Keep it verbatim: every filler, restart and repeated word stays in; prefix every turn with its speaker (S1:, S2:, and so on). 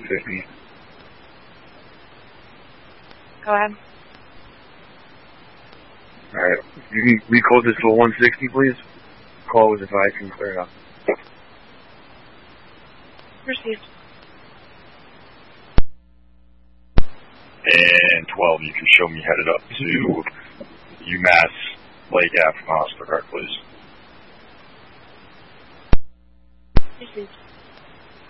S1: fifty.
S2: Go ahead.
S1: Alright, you can recode this to one sixty, please? Call was advised and clear enough.
S2: Received.
S3: And twelve, you can show me headed up to UMass Lake Ave from Hospital Guard, please.
S2: Received.